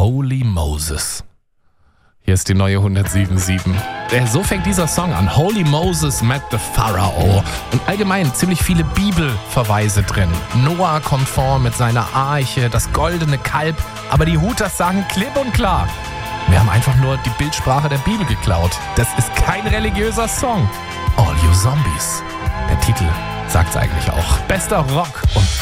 Holy Moses. Hier ist die neue 107.7. So fängt dieser Song an. Holy Moses met the Pharaoh. Und allgemein ziemlich viele Bibelverweise drin. Noah kommt vor mit seiner Arche, das goldene Kalb. Aber die Hooters sagen klipp und klar: Wir haben einfach nur die Bildsprache der Bibel geklaut. Das ist kein religiöser Song. All You Zombies. Der Titel sagt's eigentlich auch. Bester Rock und